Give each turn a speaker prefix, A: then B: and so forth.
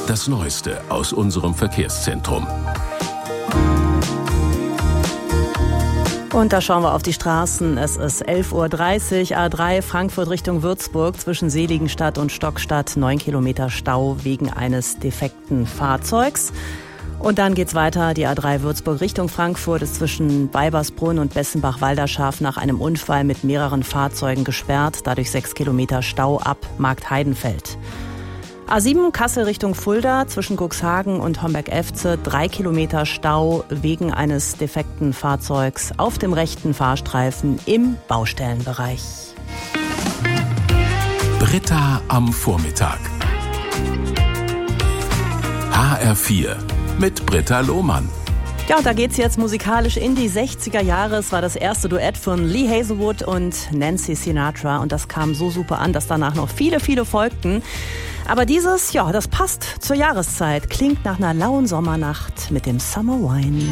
A: Das Neueste aus unserem Verkehrszentrum.
B: Und da schauen wir auf die Straßen. Es ist 11:30 Uhr, A3 Frankfurt Richtung Würzburg zwischen Seligenstadt und Stockstadt. 9 Kilometer Stau wegen eines defekten Fahrzeugs. Und dann geht's weiter. Die A3 Würzburg Richtung Frankfurt ist zwischen Weibersbrunn und Bessenbach-Walderschaft nach einem Unfall mit mehreren Fahrzeugen gesperrt. Dadurch 6 Kilometer Stau ab Marktheidenfeld. A7 Kassel Richtung Fulda zwischen Cuxhagen und Homberg-Efze 3 Kilometer Stau wegen eines defekten Fahrzeugs auf dem rechten Fahrstreifen im Baustellenbereich.
A: Britta am Vormittag. HR4 mit Britta Lohmann.
B: Ja, und da geht's jetzt musikalisch in die 60er Jahre. Es war das erste Duett von Lee Hazelwood und Nancy Sinatra. Und das kam so super an, dass danach noch viele, viele folgten. Aber dieses, ja, das passt zur Jahreszeit. Klingt nach einer lauen Sommernacht mit dem Summer Wine.